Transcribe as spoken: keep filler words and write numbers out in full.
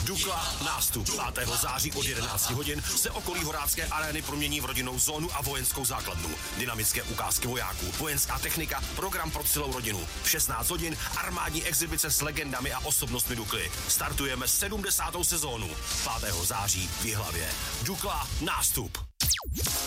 Dukla nástup. pátého září od jedenácti hodin se okolí Horácké arény promění v rodinnou zónu a vojenskou základnu. Dynamické ukázky vojáků, vojenská technika, program pro celou rodinu. V šestnáct hodin armádní exibice s legendami a osobnostmi Dukly. Startujeme sedmdesátou sezónu. pátého září v Jihlavě. Dukla nástup.